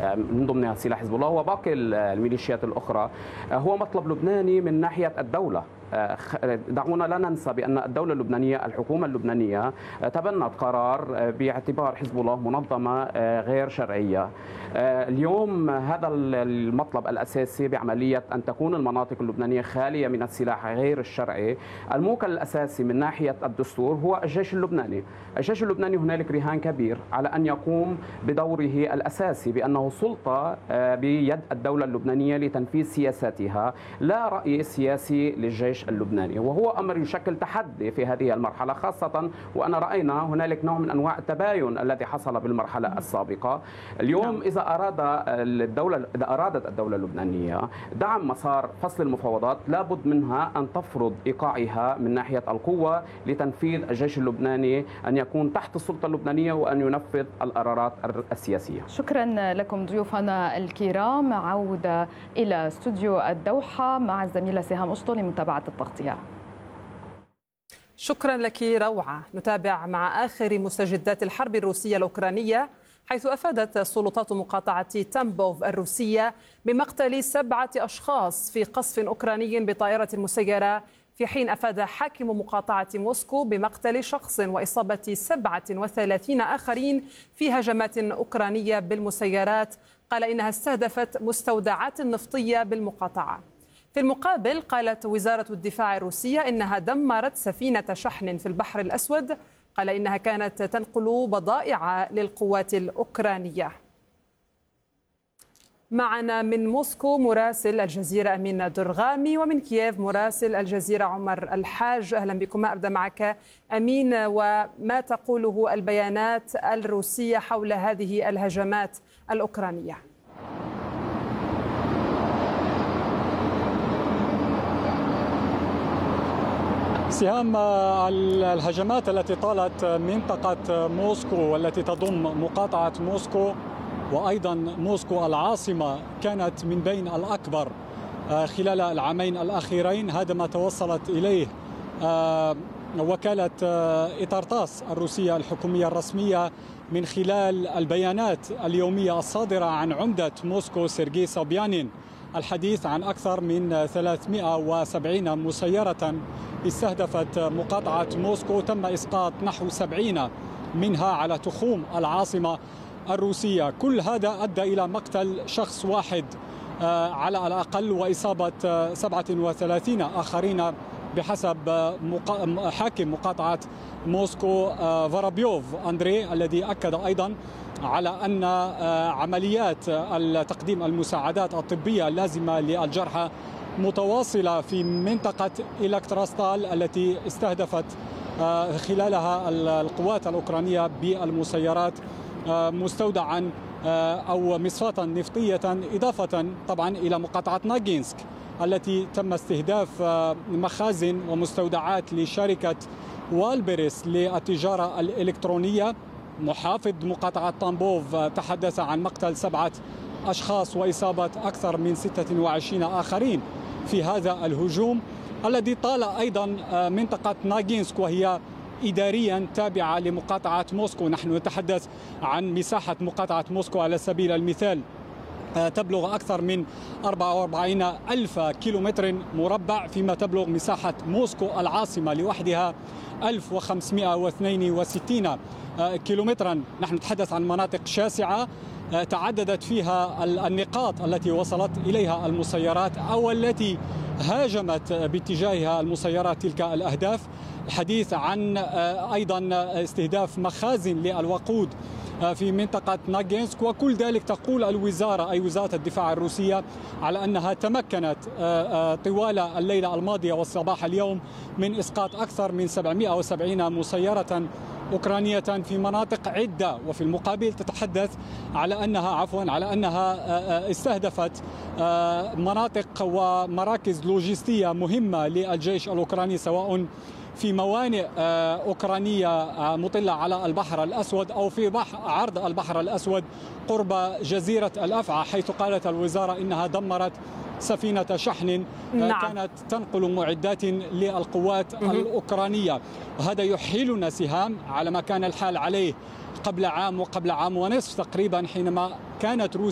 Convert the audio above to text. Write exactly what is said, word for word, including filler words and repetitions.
من ضمنها سلاح حزب الله وباقي الميليشيات الأخرى هو مطلب لبناني من ناحية الدولة. دعونا لا ننسى بأن الدولة اللبنانية الحكومة اللبنانية تبنت قرار باعتبار حزب الله منظمة غير شرعية. اليوم هذا المطلب الأساسي بعملية أن تكون المناطق اللبنانية خالية من السلاح غير الشرعي. الموكل الأساسي من ناحية الدستور هو الجيش اللبناني. الجيش اللبناني هنالك رهان كبير على أن يقوم بدوره الأساسي بأنه سلطة بيد الدولة اللبنانية لتنفيذ سياساتها، لا رأي سياسي للجيش اللبناني، وهو أمر يشكل تحدي في هذه المرحلة، خاصة وأن رأينا هنالك نوع من أنواع التباين الذي حصل بالمرحلة السابقة. اليوم إذا أراد الدولة إذا أرادت الدولة اللبنانية دعم مسار فصل المفاوضات لابد منها أن تفرض إيقاعها من ناحية القوة لتنفيذ الجيش اللبناني أن يكون تحت السلطة اللبنانية وأن ينفذ القرارات السياسية. شكرا لكم ضيوفنا الكرام. عودة إلى استوديو الدوحة مع الزميلة سهام أسطو لمتابعة التغطية. شكرا لك روعة. نتابع مع آخر مستجدات الحرب الروسية الأوكرانية، حيث أفادت سلطات مقاطعة تامبوف الروسية بمقتل سبعة أشخاص في قصف أوكراني بطائرة مسيرة، في حين أفاد حاكم مقاطعة موسكو بمقتل شخص وإصابة سبعة وثلاثين آخرين في هجمات أوكرانية بالمسيرات. قال إنها استهدفت مستودعات نفطية بالمقاطعة. في المقابل قالت وزارة الدفاع الروسية إنها دمرت سفينة شحن في البحر الأسود. قال إنها كانت تنقل بضائع للقوات الأوكرانية. معنا من موسكو مراسل الجزيرة أمين درغامي، ومن كييف مراسل الجزيرة عمر الحاج. أهلا بكم. أبدأ معك أمين، وما تقوله البيانات الروسية حول هذه الهجمات الأوكرانية؟ سهام، الهجمات التي طالت منطقة موسكو والتي تضم مقاطعة موسكو وأيضا موسكو العاصمة كانت من بين الأكبر خلال العامين الأخيرين. هذا ما توصلت إليه وكالة إتارتاس الروسية الحكومية الرسمية من خلال البيانات اليومية الصادرة عن عمدة موسكو سيرجي صوبيانين، الحديث عن أكثر من ثلاثمئة وسبعين مسيرة استهدفت مقاطعة موسكو. تم إسقاط نحو سبعين منها على تخوم العاصمة الروسية. كل هذا أدى إلى مقتل شخص واحد على الأقل وإصابة سبعة وثلاثين آخرين بحسب حاكم مقاطعة موسكو فارابيوف أندري، الذي أكد أيضا على أن عمليات تقديم المساعدات الطبية اللازمة للجرحى متواصلة في منطقة إلكتراستال التي استهدفت خلالها القوات الأوكرانية بالمسيرات مستودعا أو مصفاة نفطية، إضافة طبعا إلى مقاطعة ناغينسك التي تم استهداف مخازن ومستودعات لشركة والبريس للتجارة الإلكترونية. محافظ مقاطعة تامبوف تحدث عن مقتل سبعة أشخاص وإصابة أكثر من ستة وعشرين آخرين في هذا الهجوم الذي طال أيضا منطقة ناغينسك، وهي إداريا تابعة لمقاطعة موسكو. نحن نتحدث عن مساحة مقاطعة موسكو على سبيل المثال تبلغ أكثر من أربعة وأربعين ألف كيلومتر مربع، فيما تبلغ مساحة موسكو العاصمة لوحدها ألف وخمسمئة واثنين وستين كيلومترا. نحن نتحدث عن مناطق شاسعة تعددت فيها النقاط التي وصلت إليها المسيرات أو التي هاجمت باتجاهها المسيرات تلك الأهداف. الحديث عن أيضا استهداف مخازن للوقود في منطقة ناغينسك، وكل ذلك تقول الوزارة أي وزارة الدفاع الروسية على أنها تمكنت طوال الليلة الماضية والصباح اليوم من إسقاط أكثر من سبعمئة وسبعين مسيرة أوكرانية في مناطق عدة. وفي المقابل تتحدث على أنها عفوا على أنها استهدفت مناطق ومراكز لوجستية مهمة للجيش الأوكراني، سواء في موانئ أوكرانية مطلة على البحر الأسود أو في بحر عرض البحر الأسود قرب جزيرة الأفعى، حيث قالت الوزارة إنها دمرت سفينة شحن نعم. كانت تنقل معدات للقوات الأوكرانية. وهذا يحيلنا سهام على ما كان الحال عليه قبل عام وقبل عام ونصف تقريبا، حينما كانت روسيا